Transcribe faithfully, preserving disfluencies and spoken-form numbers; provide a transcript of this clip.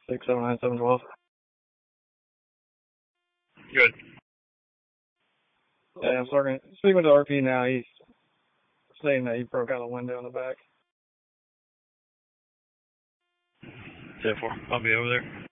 six seven nine seven twelve. Good. Yeah, I'm starting, speaking with the R P now. He's saying that he broke out a window in the back. ten four. I'll be over there.